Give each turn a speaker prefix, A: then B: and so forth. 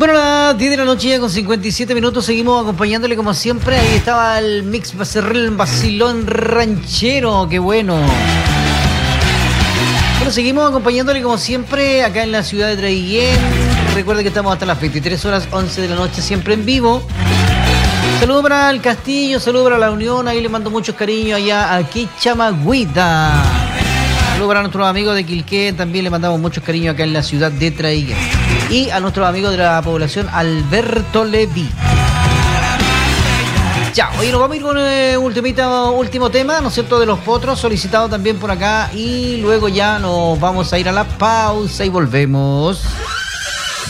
A: Bueno, a las 10 de la noche ya con 57 minutos seguimos acompañándole como siempre. Ahí estaba el mix Becerril Vacilón Ranchero, qué bueno. Bueno, seguimos acompañándole como siempre acá en la ciudad de Traiguén. Recuerde que estamos hasta las 23 horas 11 de la noche siempre en vivo. Saludos para el Castillo, saludos para la Unión, ahí le mando muchos cariños allá a Quichamagüita. Saludos para nuestros amigos de Quilquén, también le mandamos muchos cariños acá en la ciudad de Traiguén. Y a nuestros amigos de la población Alberto Leví. Ya, hoy nos vamos a ir con último tema, ¿no es cierto?, de los potros, solicitado también por acá. Y luego ya nos vamos a ir a la pausa y volvemos.